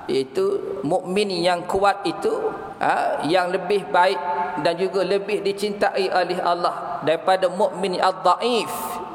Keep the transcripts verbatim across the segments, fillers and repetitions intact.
Iaitu mukmin yang kuat itu ha, yang lebih baik dan juga lebih dicintai oleh Allah daripada mukmin ad-dhaif,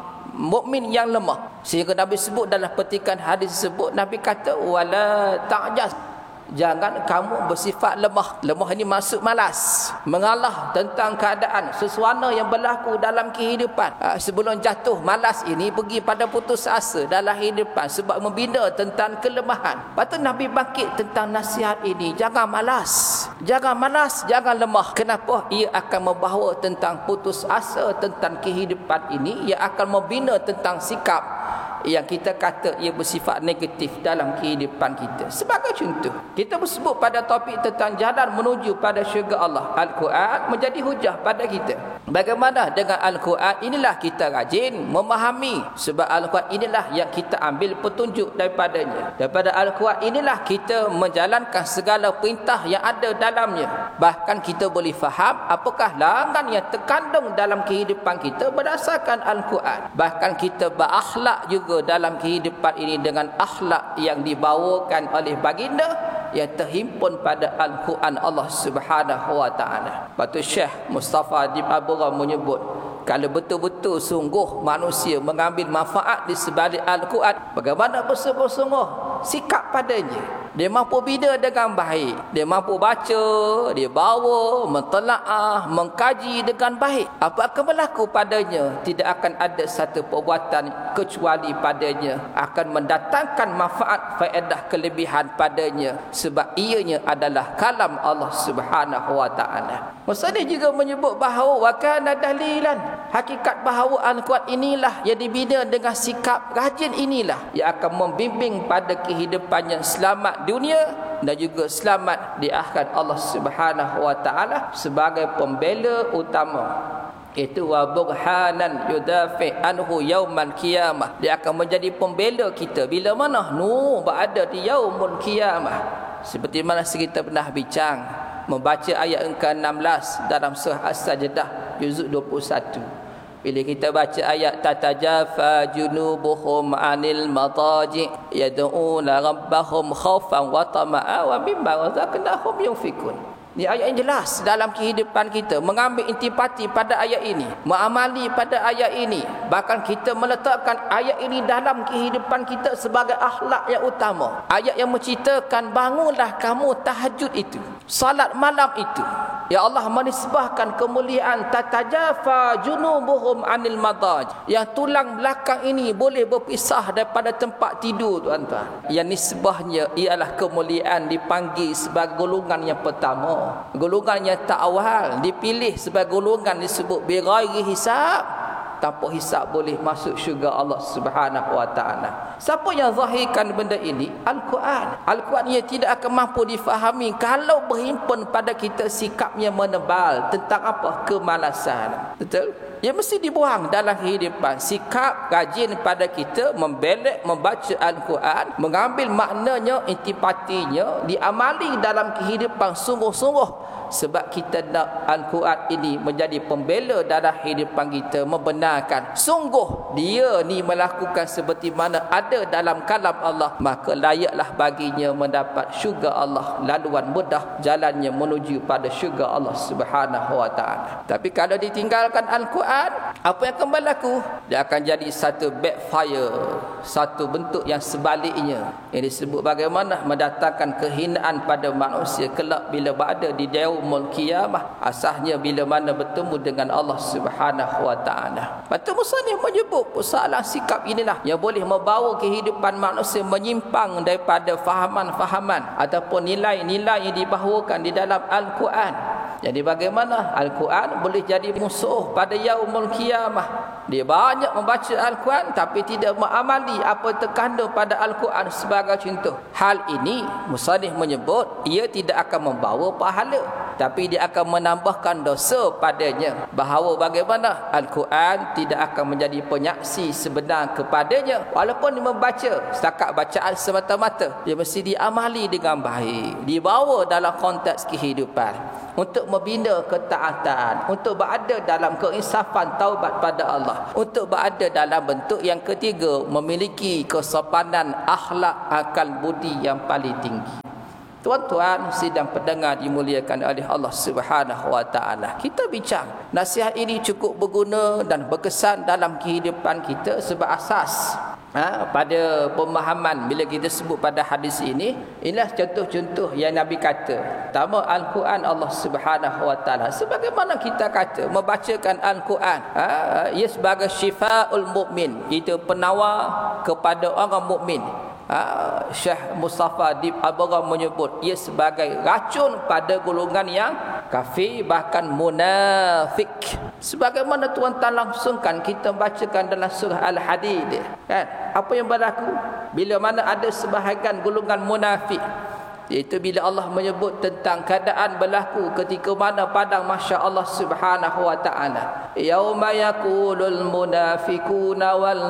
mukmin yang lemah. Sehingga Nabi sebut dalam petikan hadis tersebut, Nabi kata wala ta'jaz, jangan kamu bersifat lemah. Lemah ini maksud malas, mengalah tentang keadaan sesuatu yang berlaku dalam kehidupan. Ha, sebelum jatuh malas ini pergi pada putus asa dalam kehidupan sebab membina tentang kelemahan. Lepas tu Nabi bangkit tentang nasihat ini, jangan malas, jangan malas, jangan lemah. Kenapa? Ia akan membawa tentang putus asa tentang kehidupan ini, ia akan membina tentang sikap yang kita kata ia bersifat negatif dalam kehidupan kita. Sebagai contoh, kita bersebut pada topik tentang jalan menuju pada syurga Allah. Al-Quran menjadi hujah pada kita. Bagaimana dengan Al-Quran? Inilah kita rajin memahami, sebab Al-Quran inilah yang kita ambil petunjuk daripadanya. Daripada Al-Quran inilah kita menjalankan segala perintah yang ada dalamnya. Bahkan kita boleh faham apakah larangan yang terkandung dalam kehidupan kita berdasarkan Al-Quran. Bahkan kita berakhlak juga dalam kehidupan ini dengan akhlak yang dibawakan oleh baginda yang terhimpun pada Al-Quran Allah Subhanahu wa taala. Batu Syekh Mustafa Dibabura menyebut, kalau betul-betul sungguh manusia mengambil manfaat di sebalik Al-Quran, bagaimana bersungguh-sungguh sikap padanya, dia mampu bina dengan baik, dia mampu baca, dia bawa, mentelaah, mengkaji dengan baik, apa akan berlaku padanya? Tidak akan ada satu perbuatan kecuali padanya akan mendatangkan manfaat, faedah, kelebihan padanya, sebab ianya adalah kalam Allah Subhanahu wa taala. Maksudnya juga menyebut bahawa wa kana dalilan, hakikat bahawa Al-Quran inilah yang dibina dengan sikap rajin inilah yang akan membimbing pada kehidupan yang selamat dunia dan juga selamat di akhirat Allah Subhanahu wa taala sebagai pembela utama. Itu wa burhanan yudafi anhu yaumal qiyamah, dia akan menjadi pembela kita bila mana nu berada di yaumul qiyamah. Seperti mana kita pernah bincang membaca ayat ke enam belas dalam surah As-Sajdah juzuk dua puluh satu. Bila kita baca ayat tatajafa junubuhum anil madaji yad'una rabbahum khaufan wa tama'a wa mimma razaqnahum yunfikun. Ini ayat yang jelas dalam kehidupan kita, mengambil intipati pada ayat ini, mengamali pada ayat ini, bahkan kita meletakkan ayat ini dalam kehidupan kita sebagai akhlak yang utama. Ayat yang menceritakan bangunlah kamu tahajud itu, salat malam itu. Ya Allah menisbahkan kemuliaan tatajafa junubuhum anil madaj, yang tulang belakang ini boleh berpisah daripada tempat tidur, tuan-tuan. Yang nisbahnya ialah kemuliaan dipanggil sebagai golongan yang pertama, golongan yang tak awal, dipilih sebagai golongan disebut bighairi hisab, tanpa hisab boleh masuk syurga Allah Subhanahu wa taala. Siapa yang zahirkan benda ini? Al-Quran. Al-Quran ia tidak akan mampu difahami kalau berhimpun pada kita sikapnya menebal tentang apa? Kemalasan. Betul? Ia mesti dibuang dalam kehidupan. Sikap rajin pada kita membelek membaca Al-Quran, mengambil maknanya, intipatinya, diamali dalam kehidupan sungguh-sungguh. Sebab kita nak Al-Quran ini menjadi pembela dalam kehidupan kita, membenarkan sungguh dia ni melakukan seperti mana ada dalam kalam Allah, maka layaklah baginya mendapat syurga Allah, laluan mudah jalannya menuju pada syurga Allah Subhanahu wa taala. Tapi kalau ditinggalkan Al-Quran, apa yang akan berlaku? Dia akan jadi satu backfire, satu bentuk yang sebaliknya, yang disebut bagaimana mendatangkan kehinaan pada manusia kelak bila berada di yaumul qiyamah, asahnya bila mana bertemu dengan Allah Subhanahu wa taala. Patut musannif menyebut persoalan sikap inilah yang boleh membawa kehidupan manusia menyimpang daripada fahaman-fahaman ataupun nilai-nilai yang dibawakan di dalam Al-Quran. Jadi bagaimana Al-Quran boleh jadi musuh pada yaumul qiyamah? Dia banyak membaca Al-Quran tapi tidak mengamali apa terkandung pada Al-Quran sebagai contoh. Hal ini musannif menyebut ia tidak akan membawa pahala, tapi dia akan menambahkan dosa padanya. Bahawa bagaimana Al-Quran tidak akan menjadi penyaksi sebenar kepadanya, walaupun dia membaca setakat bacaan semata-mata, dia mesti diamali dengan baik, dibawa dalam konteks kehidupan untuk membina ketaatan, untuk berada dalam keinsafan taubat pada Allah, untuk berada dalam bentuk yang ketiga, memiliki kesopanan akhlak akal budi yang paling tinggi. Tuan-tuan sidang pendengar dimuliakan oleh Allah Subhanahu wa taala. Kita bincang, nasihat ini cukup berguna dan berkesan dalam kehidupan kita sebab asas ha, pada pemahaman bila kita sebut pada hadis ini, inilah contoh-contoh yang Nabi kata. Pertama, Al-Quran Allah Subhanahu wa taala. Sebagaimana kita kata membacakan Al-Quran, ha, ia sebagai syifaul mukmin, itu penawar kepada orang mukmin. Ha, Syekh Mustafa Dib Al-Baghawi menyebut ia sebagai racun pada golongan yang kafir, bahkan munafik. Sebagaimana tuan-tuan langsungkan kita bacakan dalam surah Al-Hadid, kan? Apa yang berlaku bila mana ada sebahagian golongan munafik, iaitu bila Allah menyebut tentang keadaan berlaku ketika mana padang mahsyar Allah Subhanahu wa taala, yauma yaqulul munafiquna wal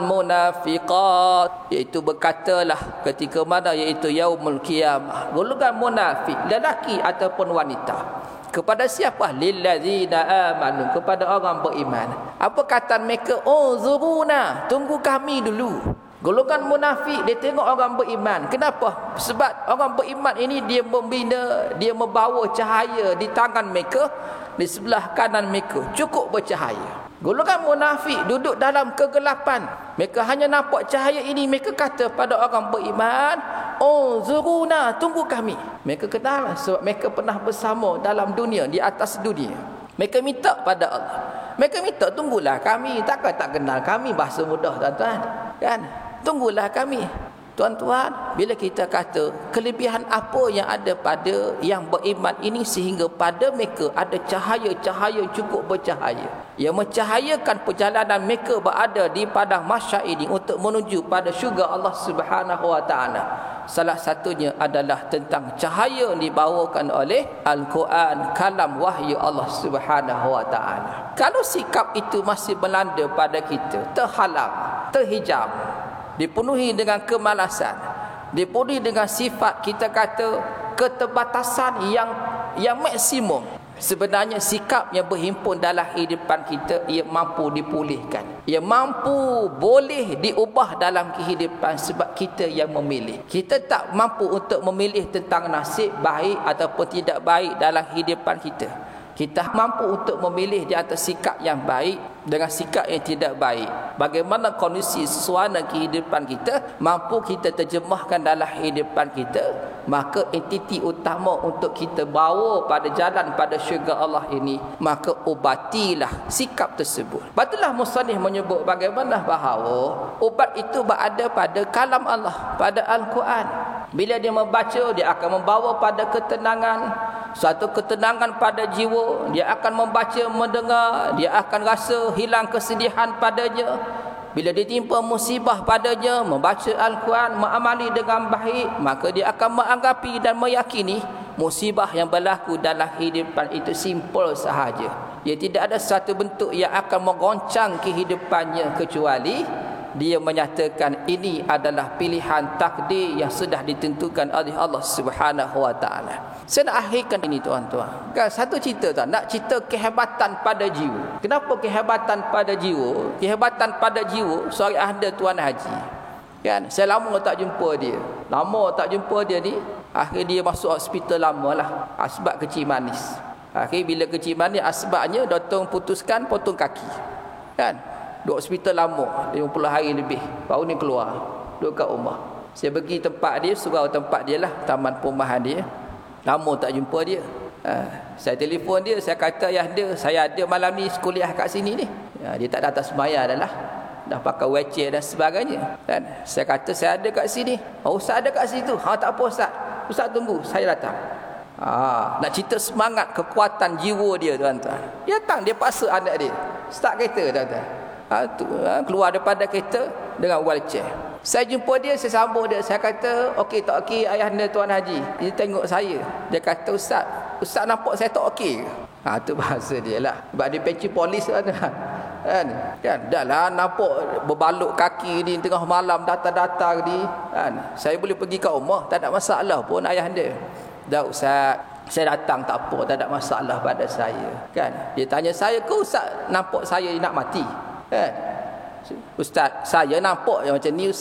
munafiqat, iaitu berkatalah ketika mana, iaitu yaumul qiyamah, golongan munafik lelaki ataupun wanita, kepada siapa? Lillazina amanu, kepada orang beriman. Apa kata mereka? Unzuruna, tunggu kami dulu. Golongan munafik dia tengok orang beriman. Kenapa? Sebab orang beriman ini dia membina, dia membawa cahaya di tangan mereka, di sebelah kanan mereka cukup bercahaya. Golongan munafik duduk dalam kegelapan, mereka hanya nampak cahaya ini. Mereka kata pada orang beriman, oh zuruna, tunggu kami. Mereka kenal sebab mereka pernah bersama dalam dunia, di atas dunia. Mereka minta pada Allah, mereka minta tunggulah kami. Takkan tak kenal kami, bahasa mudah tuan-tuan, kan? Tunggulah kami. Tuan-tuan, bila kita kata kelebihan apa yang ada pada yang beriman ini sehingga pada mereka ada cahaya-cahaya cukup bercahaya yang mencahayakan perjalanan mereka berada di padang mahsyar ini untuk menuju pada syurga Allah Subhanahu wa taala. Salah satunya adalah tentang cahaya yang dibawakan oleh Al-Quran, kalam wahyu Allah Subhanahu wa taala. Kalau sikap itu masih melanda pada kita, terhalang, terhijab, dipenuhi dengan kemalasan, dipenuhi dengan sifat kita kata keterbatasan yang yang maksimum, sebenarnya sikap yang berhimpun dalam kehidupan kita ia mampu dipulihkan, ia mampu boleh diubah dalam kehidupan sebab kita yang memilih. Kita tak mampu untuk memilih tentang nasib baik ataupun tidak baik dalam kehidupan kita. Kita mampu untuk memilih di atas sikap yang baik dengan sikap yang tidak baik. Bagaimana kondisi suasana kehidupan kita mampu kita terjemahkan dalam kehidupan kita, maka entiti utama untuk kita bawa pada jalan pada syurga Allah ini, maka ubatilah sikap tersebut. Batulah musannif menyebut bagaimana bahawa ubat itu berada pada kalam Allah, pada Al-Quran. Bila dia membaca, dia akan membawa pada ketenangan, suatu ketenangan pada jiwa. Dia akan membaca, mendengar, dia akan rasa hilang kesedihan padanya. Bila ditimpa musibah padanya, membaca Al-Quran, mengamali dengan baik, maka dia akan menganggapi dan meyakini musibah yang berlaku dalam kehidupan itu simple sahaja. Ia tidak ada satu bentuk yang akan menggoncang kehidupannya, kecuali dia menyatakan ini adalah pilihan takdir yang sudah ditentukan oleh Allah Subhanahu wa taala. Saya nak akhirkan ini tuan-tuan. Kan satu cerita tuan, nak cerita kehebatan pada jiwa. Kenapa kehebatan pada jiwa? Kehebatan pada jiwa seorang ahli tuan haji. Kan, saya lama tak jumpa dia. Lama tak jumpa dia ni, akhir dia masuk hospital lamalah sebab kecil manis. Akhir bila kecil manis asbabnya doktor putuskan potong kaki. Kan? Duduk hospital lama lima puluh hari lebih, baru ni keluar duduk kat rumah. Saya pergi tempat dia, surau tempat dia lah, taman perumahan dia. Lama tak jumpa dia. ha, Saya telefon dia, saya kata ayah dia, saya ada malam ni kuliah kat sini ni. ha, Dia tak datang semaya dah lah, dah pakai wheelchair dan sebagainya. Dan saya kata saya ada kat sini. Oh, Ustaz ada kat situ. Ha, tak apa Ustaz, Ustaz tunggu, saya datang. ha, Nak cerita semangat, kekuatan jiwa dia tuan-tuan. Dia datang, dia paksa anak dia start kereta tuan-tuan. Ha, tu, ha, keluar daripada kereta dengan wheelchair. Saya jumpa dia, saya sambung dia. Saya kata, okey tak okey ayah anda tuan haji? Dia tengok saya. Dia kata, Ustaz, Ustaz nampak saya tak okey ke? Ha, tu bahasa dia lah. Sebab dia peci polis kan. Kan? Kan? Dah lah nampak berbaluk kaki ni tengah malam datang-datang ni. Kan? Saya boleh pergi kat rumah, tak ada masalah pun ayah anda. Dah Ustaz, saya datang tak apa, tak ada masalah pada saya. Kan? Dia tanya saya, ke Ustaz nampak saya nak mati? Kan? Ustaz, saya nampak yang macam ni Ustaz.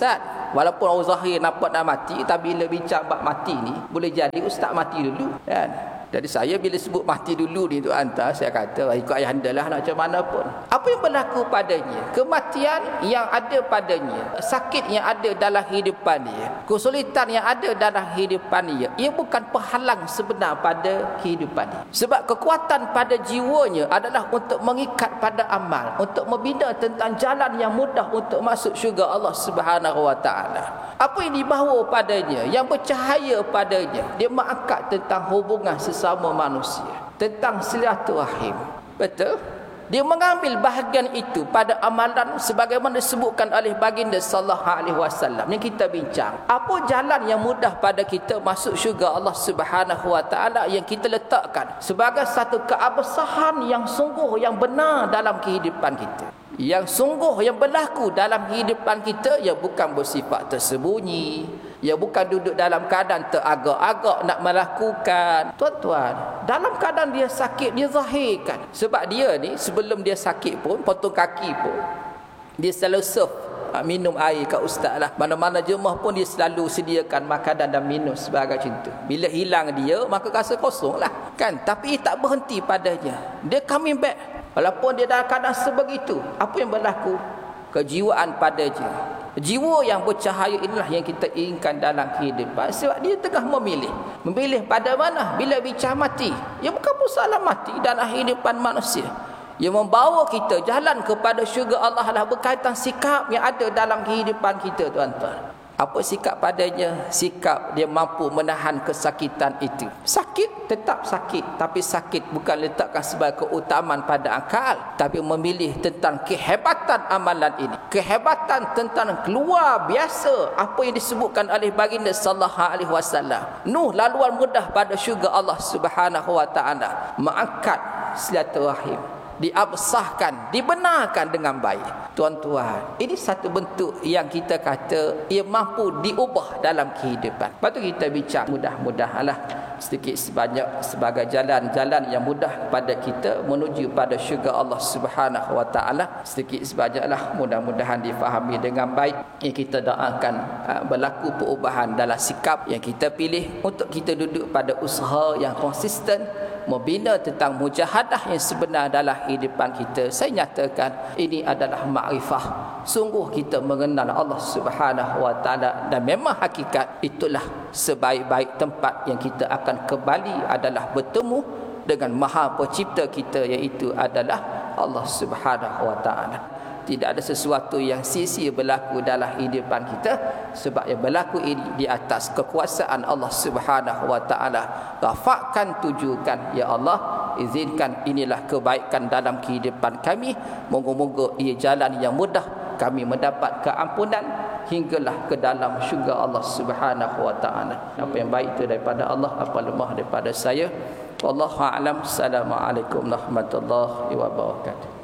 Walaupun orang zahir nampak nak mati, tapi bila bincang bab mati ni, boleh jadi ustaz mati dulu kan. Jadi saya bila sebut mati dulu ni tu hantar, saya kata ikut ayah anda lah nak macam mana pun. Apa yang berlaku padanya? Kematian yang ada padanya, sakit yang ada dalam kehidupan dia, kesulitan yang ada dalam kehidupan dia, ia bukan penghalang sebenar pada kehidupan dia. Sebab kekuatan pada jiwanya adalah untuk mengikat pada amal, untuk membina tentang jalan yang mudah untuk masuk syurga Allah Subhanahu Wa Taala. Apa yang dibawa padanya, yang bercahaya padanya, dia mengangkat tentang hubungan sesama manusia, tentang silaturahim. Betul? Dia mengambil bahagian itu pada amalan sebagaimana disebutkan oleh baginda sallallahu alaihi wasallam yang kita bincang. Apa jalan yang mudah pada kita masuk syurga Allah Subhanahu Wa Taala yang kita letakkan sebagai satu keabsahan yang sungguh yang benar dalam kehidupan kita, yang sungguh yang berlaku dalam kehidupan kita, yang bukan bersifat tersembunyi, ya bukan duduk dalam keadaan teragak-agak nak melakukan. Tuan-tuan, dalam keadaan dia sakit, dia zahirkan. Sebab dia ni sebelum dia sakit pun, potong kaki pun, dia selalu serve minum air kat ustaz lah. Mana-mana jemaah pun dia selalu sediakan makanan dan minum sebagai cinta. Bila hilang dia, maka rasa kosong lah kan. Tapi tak berhenti padanya, dia coming back. Walaupun dia dalam keadaan sebegitu, apa yang berlaku? Kejiwaan padanya, jiwa yang bercahaya inilah yang kita inginkan dalam kehidupan. Sebab dia tengah memilih. Memilih pada mana? Bila bicara mati, ia bukan persoalan mati dalam kehidupan manusia. Ia membawa kita jalan kepada syurga Allah lah berkaitan sikap yang ada dalam kehidupan kita, tuan-tuan. Apa sikap padanya? Sikap dia mampu menahan kesakitan itu. Sakit tetap sakit, tapi sakit bukan letakkan sebagai keutamaan pada akal, tapi memilih tentang kehebatan amalan ini, kehebatan tentang luar biasa apa yang disebutkan oleh baginda sallallahu alaihi wasallam. Nuh laluan mudah pada syurga Allah Subhanahu Wa Taala, mengangkat silaturahim, diabsahkan, dibenarkan dengan baik. Tuan-tuan, ini satu bentuk yang kita kata ia mampu diubah dalam kehidupan. Lepas tu kita bincang mudah-mudahanlah sedikit sebanyak sebagai jalan-jalan yang mudah pada kita menuju pada syurga Allah Subhanahu Wa Taala. Sedikit sebanyaklah mudah-mudahan difahami dengan baik. Yang kita doakan uh, berlaku perubahan dalam sikap yang kita pilih untuk kita duduk pada usaha yang konsisten membina tentang mujahadah yang sebenar dalam kehidupan kita. Saya nyatakan ini adalah makrifah. Sungguh kita mengenal Allah Subhanahu Wa Taala, dan memang hakikat itulah sebaik-baik tempat yang kita akan kembali adalah bertemu dengan Maha Pencipta kita, iaitu adalah Allah Subhanahu Wa Taala. Tidak ada sesuatu yang sia-sia berlaku dalam kehidupan kita, sebab yang berlaku ini di atas kekuasaan Allah Subhanahu Wa Taala. Rafaqkan, tujukan, ya Allah, izinkan inilah kebaikan dalam kehidupan kami. Moga-moga ia jalan yang mudah kami mendapat keampunan hinggalah ke dalam syurga Allah Subhanahu Wa Taala. Apa yang baik itu daripada Allah, apa lemah daripada saya. Wallahu a'lam. Assalamualaikum warahmatullahi wabarakatuh.